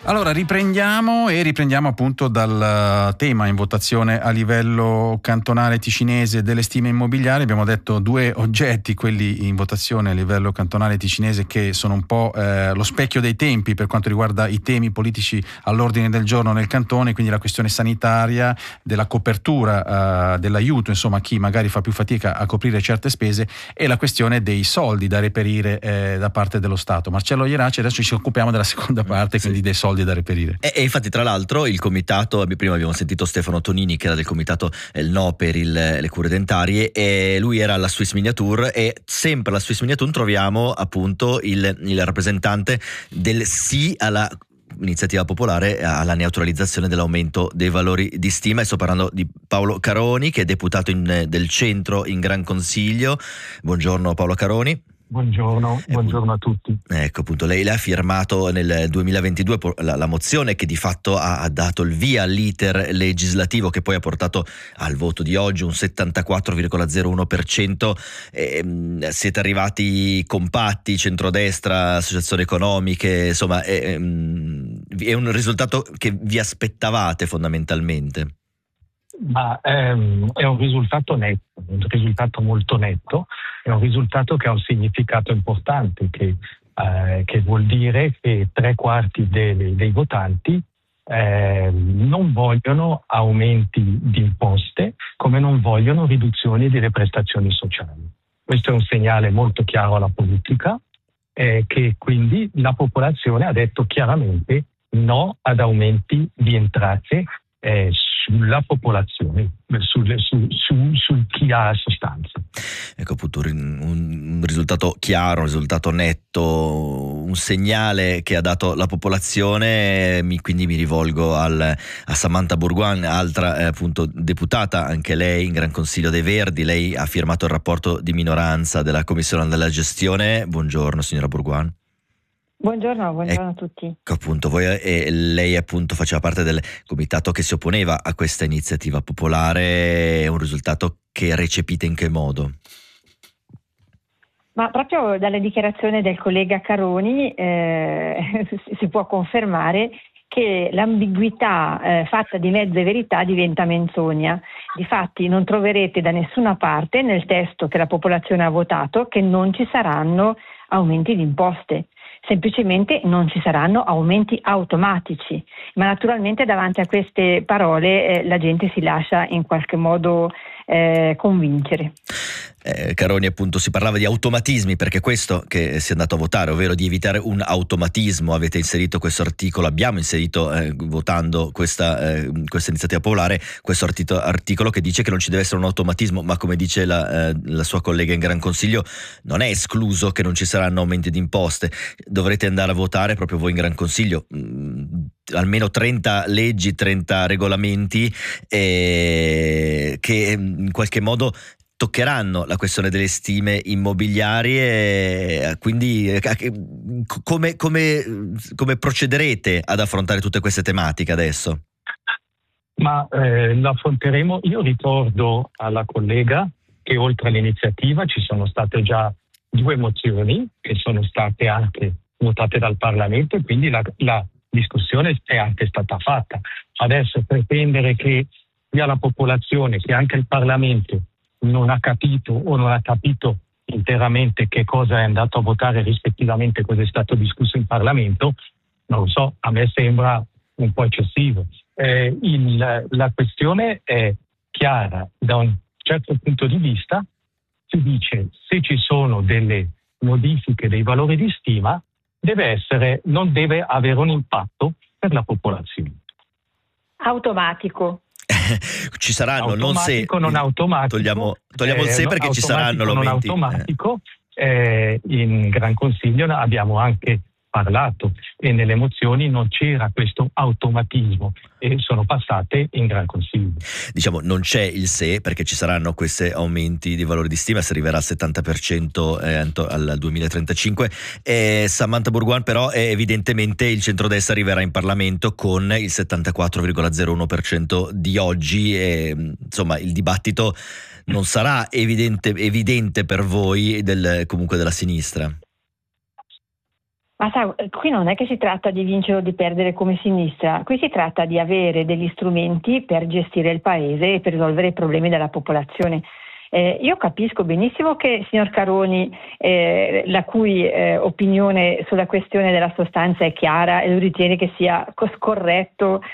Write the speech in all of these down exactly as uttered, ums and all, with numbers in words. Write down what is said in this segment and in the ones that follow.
Allora riprendiamo e riprendiamo appunto dal tema in votazione a livello cantonale ticinese delle stime immobiliari. Abbiamo detto due oggetti, quelli in votazione a livello cantonale ticinese, che sono un po' eh, lo specchio dei tempi per quanto riguarda i temi politici all'ordine del giorno nel cantone, quindi la questione sanitaria, della copertura, eh, dell'aiuto insomma a chi magari fa più fatica a coprire certe spese, e la questione dei soldi da reperire eh, da parte dello Stato. Marcello Ieraci, adesso ci occupiamo della seconda parte, sì. quindi dei soldi da reperire. E, e infatti tra l'altro il comitato, prima abbiamo sentito Stefano Tonini che era del comitato eh, il No per il, le cure dentarie, e lui era alla Swiss Miniature, e sempre alla Swiss Miniature troviamo appunto il, il rappresentante del sì alla iniziativa popolare alla neutralizzazione dell'aumento dei valori di stima, e sto parlando di Paolo Caroni, che è deputato in, del centro in Gran Consiglio. Buongiorno Paolo Caroni. Buongiorno, buongiorno a tutti. Ecco appunto, lei, lei ha firmato nel duemilaventidue la, la mozione che di fatto ha, ha dato il via all'iter legislativo, che poi ha portato al voto di oggi un settantaquattro virgola zero uno per cento. E, mh, siete arrivati compatti, centrodestra, associazioni economiche, insomma è, è un risultato che vi aspettavate fondamentalmente? Ma ehm, è un risultato netto, un risultato molto netto, è un risultato che ha un significato importante, che, eh, che vuol dire che tre quarti dei, dei votanti eh, non vogliono aumenti di imposte, come non vogliono riduzioni delle prestazioni sociali. Questo è un segnale molto chiaro alla politica, eh, che quindi la popolazione ha detto chiaramente no ad aumenti di entrate eh, sulla popolazione, sul, su, su, su chi ha sostanza. Ecco appunto un, un risultato chiaro, un risultato netto, un segnale che ha dato la popolazione. Mi, quindi mi rivolgo al, a Samantha Bourgoin, altra eh, appunto deputata, anche lei in Gran Consiglio dei Verdi. Lei ha firmato il rapporto di minoranza della Commissione della Gestione. Buongiorno signora Bourgoin. Buongiorno, buongiorno ecco, a tutti. Appunto, voi, eh, lei appunto faceva parte del comitato che si opponeva a questa iniziativa popolare. È un risultato che recepite in che modo? Ma proprio dalle dichiarazioni del collega Caroni eh, si può confermare che l'ambiguità eh, fatta di mezze verità diventa menzogna. Difatti non troverete da nessuna parte nel testo che la popolazione ha votato che non ci saranno aumenti di imposte. Semplicemente non ci saranno aumenti automatici, ma naturalmente davanti a queste parole eh, la gente si lascia in qualche modo eh, convincere. Eh, Caroni, appunto, si parlava di automatismi, perché questo che si è andato a votare, ovvero di evitare un automatismo. Avete inserito questo articolo, abbiamo inserito eh, votando questa, eh, questa iniziativa popolare, questo artito, articolo che dice che non ci deve essere un automatismo, ma come dice la, eh, la sua collega in Gran Consiglio, non è escluso che non ci saranno aumenti di imposte. Dovrete andare a votare proprio voi in Gran Consiglio mh, almeno trenta leggi, trenta regolamenti eh, che in qualche modo toccheranno la questione delle stime immobiliari, e quindi come, come, come procederete ad affrontare tutte queste tematiche adesso? Ma eh, lo affronteremo. Io ricordo alla collega che oltre all'iniziativa ci sono state già due mozioni che sono state anche votate dal Parlamento, e quindi la, la discussione è anche stata fatta. Adesso pretendere che sia la popolazione che anche il Parlamento non ha capito o non ha capito interamente che cosa è andato a votare, rispettivamente cosa è stato discusso in Parlamento, non lo so, a me sembra un po' eccessivo. Eh, il, la questione è chiara da un certo punto di vista. Si dice se ci sono delle modifiche dei valori di stima deve essere, non deve avere un impatto per la popolazione. Automatico. Ci saranno, automatico, non se non automatico, togliamo, togliamo il se, perché eh, ci saranno non aumenti. automatico. Eh, in Gran Consiglio abbiamo anche parlato e nelle mozioni non c'era questo automatismo e sono passate in Gran Consiglio. Diciamo non c'è il se, perché ci saranno questi aumenti di valore di stima, si arriverà al settanta per cento eh, al duemilatrentacinque. E Samantha Bourgoin, però è evidentemente il centrodestra arriverà in Parlamento con il settantaquattro virgola zero uno per cento di oggi, e insomma il dibattito non sarà evidente, evidente per voi del, comunque della sinistra. Ma sa, qui non è che si tratta di vincere o di perdere come sinistra, qui si tratta di avere degli strumenti per gestire il paese e per risolvere i problemi della popolazione. Eh, io capisco benissimo che il signor Caroni, eh, la cui eh, opinione sulla questione della sostanza è chiara e lui ritiene che sia corretto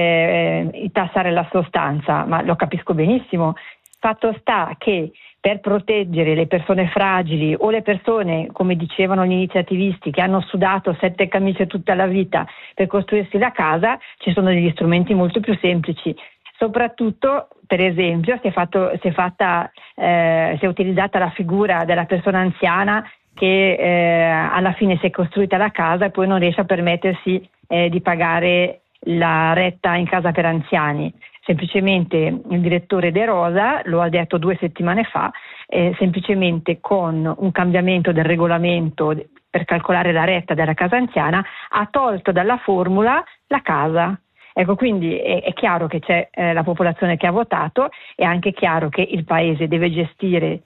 eh, tassare la sostanza, ma lo capisco benissimo. Fatto sta che per proteggere le persone fragili o le persone, come dicevano gli iniziativisti, che hanno sudato sette camicie tutta la vita per costruirsi la casa, ci sono degli strumenti molto più semplici. Soprattutto, per esempio, si è, fatto, si è, fatta, eh, si è utilizzata la figura della persona anziana che eh, alla fine si è costruita la casa e poi non riesce a permettersi eh, di pagare la retta in casa per anziani. Semplicemente il direttore De Rosa lo ha detto due settimane fa, eh, semplicemente con un cambiamento del regolamento per calcolare la retta della casa anziana ha tolto dalla formula la casa. Ecco, quindi è, è chiaro che c'è eh, la popolazione che ha votato, è anche chiaro che il Paese deve gestire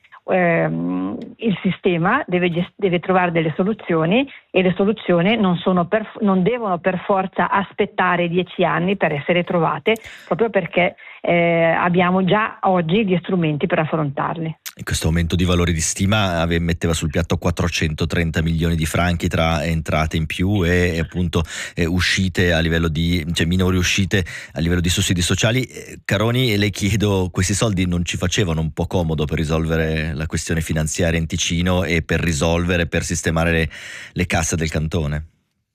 ehm, il sistema, deve, gest- deve trovare delle soluzioni e le soluzioni non, sono per, non devono per forza aspettare dieci anni per essere trovate, proprio perché eh, abbiamo già oggi gli strumenti per affrontarli. Questo aumento di valore di stima metteva sul piatto quattrocentotrenta milioni di franchi tra entrate in più e, e appunto e uscite a livello di, cioè minori uscite a livello di sussidi sociali. Caroni, le chiedo, questi soldi non ci facevano un po' comodo per risolvere la questione finanziaria in Ticino e per risolvere, per sistemare le, le casse del cantone?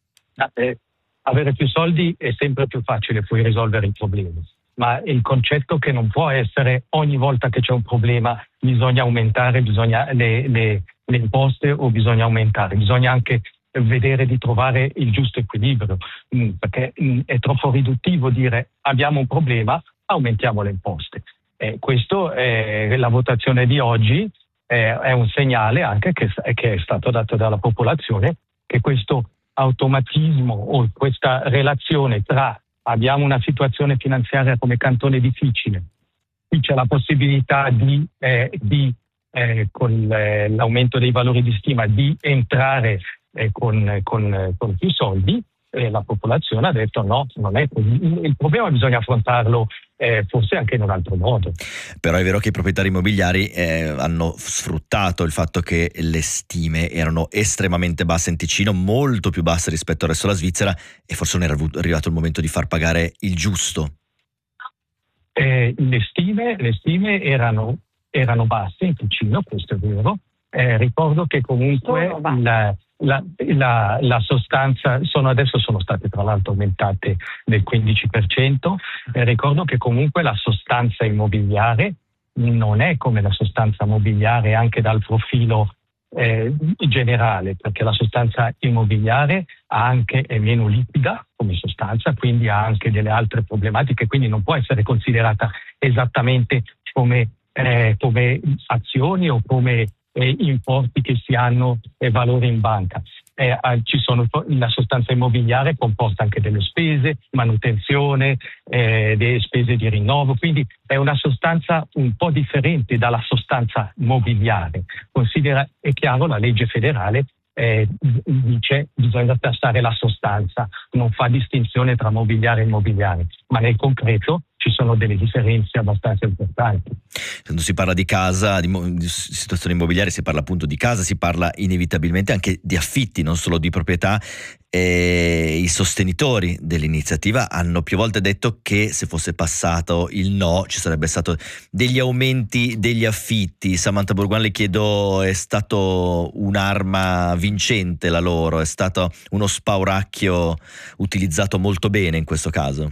Eh, avere più soldi è sempre più facile poi risolvere i problemi. Ma il concetto che non può essere ogni volta che c'è un problema bisogna aumentare bisogna le, le, le imposte o bisogna aumentare, bisogna anche vedere di trovare il giusto equilibrio, mh, perché mh, è troppo riduttivo dire abbiamo un problema, aumentiamo le imposte. Eh, questo è la votazione di oggi, eh, è un segnale anche che, che è stato dato dalla popolazione che questo automatismo o questa relazione tra abbiamo una situazione finanziaria come cantone difficile, qui c'è la possibilità di, eh, di eh, con eh, l'aumento dei valori di stima, di entrare eh, con, con, con più soldi, e la popolazione ha detto no, non è così. Il problema bisogna affrontarlo eh, forse anche in un altro modo. Però è vero che i proprietari immobiliari eh, hanno sfruttato il fatto che le stime erano estremamente basse in Ticino, molto più basse rispetto al resto della Svizzera, e forse non era arrivato il momento di far pagare il giusto. Eh, le stime, le stime erano, erano basse in Ticino, questo è vero. Eh, ricordo che comunque la, la, la, la sostanza sono adesso sono state tra l'altro aumentate del quindici per cento. Eh, ricordo che comunque la sostanza immobiliare non è come la sostanza mobiliare anche dal profilo eh, generale, perché la sostanza immobiliare ha anche, è meno liquida come sostanza, quindi ha anche delle altre problematiche, quindi non può essere considerata esattamente come, eh, come azioni o come eh, importi che si hanno eh, valore in banca. Eh, ci sono, la sostanza immobiliare comporta anche delle spese, manutenzione, eh, delle spese di rinnovo, quindi è una sostanza un po' differente dalla sostanza mobiliare. Considera, è chiaro, la legge federale eh, dice bisogna tassare la sostanza, non fa distinzione tra mobiliare e immobiliare, ma nel concreto ci sono delle differenze abbastanza importanti. Quando si parla di casa, di, di situazione immobiliare, si parla appunto di casa, si parla inevitabilmente anche di affitti, non solo di proprietà. E i sostenitori dell'iniziativa hanno più volte detto che se fosse passato il no ci sarebbe stato degli aumenti degli affitti. Samantha Bourgoin, le chiedo, è stato un'arma vincente la loro? È stato uno spauracchio utilizzato molto bene in questo caso?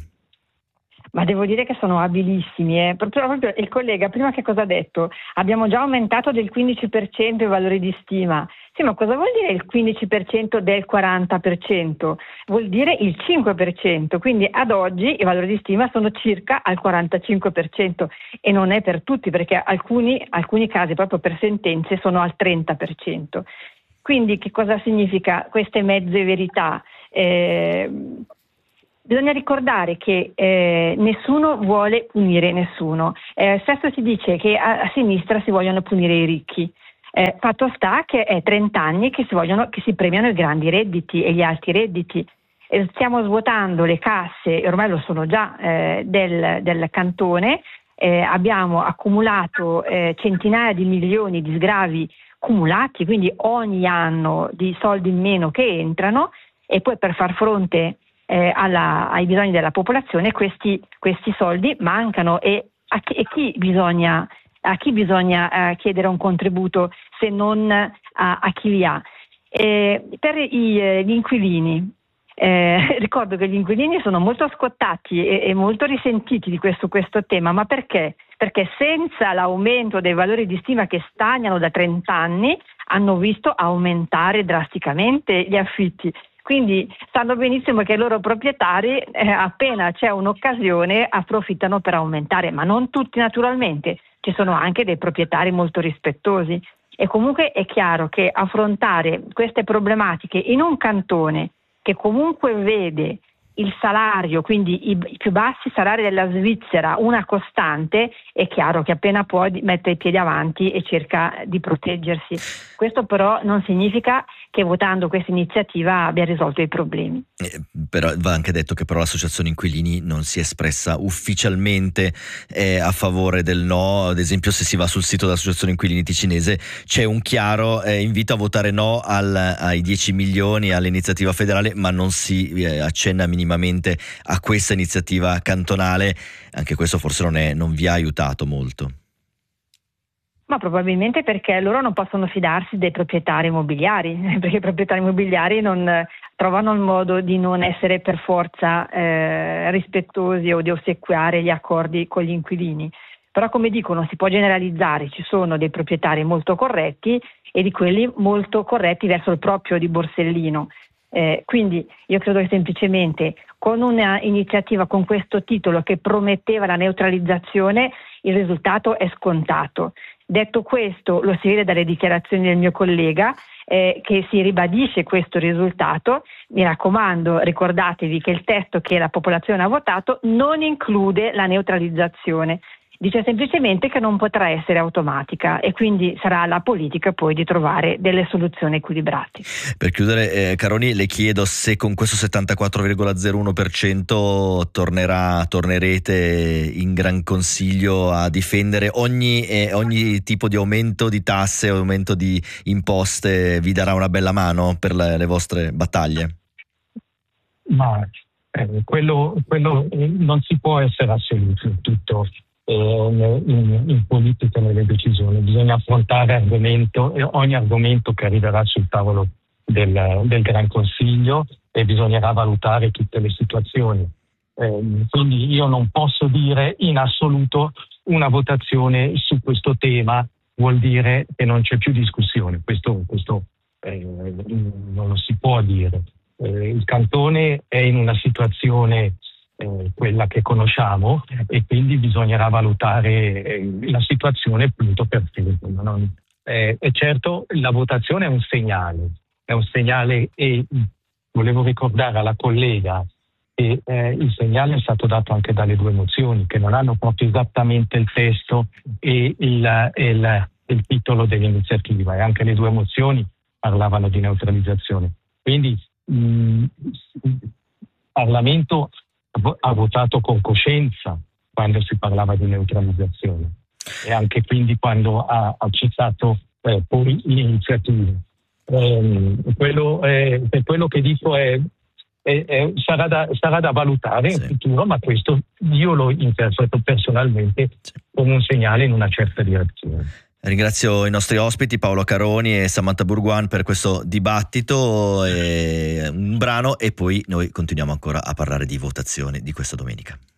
Ma devo dire che sono abilissimi. Eh. Proprio, proprio il collega prima che cosa ha detto? Abbiamo già aumentato del quindici per cento i valori di stima. Sì, ma cosa vuol dire il quindici per cento del quaranta per cento? Vuol dire il cinque per cento, quindi ad oggi i valori di stima sono circa al quarantacinque per cento e non è per tutti, perché alcuni, alcuni casi proprio per sentenze sono al trenta per cento. Quindi che cosa significa queste mezze verità? Eh, Bisogna ricordare che eh, nessuno vuole punire nessuno. Eh, spesso si dice che a, a sinistra si vogliono punire i ricchi. Eh, fatto sta che è trenta anni che si, vogliono, che si premiano i grandi redditi e gli alti redditi. Eh, stiamo svuotando le casse, ormai lo sono già, eh, del, del cantone, eh, abbiamo accumulato eh, centinaia di milioni di sgravi cumulati, quindi ogni anno di soldi in meno che entrano, e poi per far fronte eh, alla, ai bisogni della popolazione questi, questi soldi mancano, e a chi, e chi bisogna... a chi bisogna eh, chiedere un contributo se non a, a chi li ha. Eh, per i, eh, gli inquilini, eh, ricordo che gli inquilini sono molto scottati e, e molto risentiti di questo, questo tema, ma perché? Perché senza l'aumento dei valori di stima che stagnano da trenta anni hanno visto aumentare drasticamente gli affitti. Quindi sanno benissimo che i loro proprietari, eh, appena c'è un'occasione, approfittano per aumentare, ma non tutti naturalmente. Ci sono anche dei proprietari molto rispettosi, e comunque è chiaro che affrontare queste problematiche in un cantone che comunque vede il salario, quindi i, i più bassi salari della Svizzera, una costante, è chiaro che appena può mette i piedi avanti e cerca di proteggersi. Questo però non significa che votando questa iniziativa abbia risolto i problemi. Eh, però va anche detto che però l'associazione inquilini non si è espressa ufficialmente eh, a favore del no. Ad esempio, se si va sul sito dell'associazione inquilini ticinese c'è un chiaro eh, invito a votare no al, ai dieci milioni all'iniziativa federale, ma non si eh, accenna minimamente a questa iniziativa cantonale. Anche questo forse non, è, non vi ha aiutato molto. Ma probabilmente perché loro non possono fidarsi dei proprietari immobiliari, perché i proprietari immobiliari non trovano il modo di non essere per forza eh, rispettosi o di ossequiare gli accordi con gli inquilini. Però, come dicono, si può generalizzare, ci sono dei proprietari molto corretti e di quelli molto corretti verso il proprio di Borsellino. Eh, quindi io credo che semplicemente con una iniziativa con questo titolo che prometteva la neutralizzazione il risultato è scontato. Detto questo, lo si vede dalle dichiarazioni del mio collega eh, che si ribadisce questo risultato. Mi raccomando, ricordatevi che il testo che la popolazione ha votato non include la neutralizzazione. Dice semplicemente che non potrà essere automatica, e quindi sarà alla politica poi di trovare delle soluzioni equilibrate. Per chiudere, eh, Caroni, le chiedo se con questo settantaquattro virgola zero uno per cento tornerà, tornerete in Gran Consiglio a difendere ogni, eh, ogni tipo di aumento di tasse, aumento di imposte. Vi darà una bella mano per le, le vostre battaglie? Ma eh, quello, quello eh, non si può essere assoluto in tutto. In, in politica, nelle decisioni bisogna affrontare argomento, ogni argomento che arriverà sul tavolo del, del Gran Consiglio, e bisognerà valutare tutte le situazioni. Eh, quindi io non posso dire in assoluto una votazione su questo tema vuol dire che non c'è più discussione. Questo, questo eh, non lo si può dire. Eh, il cantone è in una situazione Eh, quella che conosciamo, e quindi bisognerà valutare eh, la situazione appunto per tempo. Non, eh, e certo la votazione è un segnale, è un segnale e volevo ricordare alla collega che eh, il segnale è stato dato anche dalle due mozioni che non hanno proprio esattamente il testo e il, il, il titolo dell'iniziativa, e anche le due mozioni parlavano di neutralizzazione. Quindi mh, il Parlamento ha votato con coscienza quando si parlava di neutralizzazione, e anche quindi quando ha, ha citato eh, poi l'iniziativa. Eh, quello, eh, per quello che dico è, è, è, sarà, da, sarà da valutare in sì. futuro, ma questo io lo interpreto personalmente sì. come un segnale in una certa direzione. Ringrazio i nostri ospiti Paolo Caroni e Samantha Bourgoin per questo dibattito, e un brano, e poi noi continuiamo ancora a parlare di votazioni di questa domenica.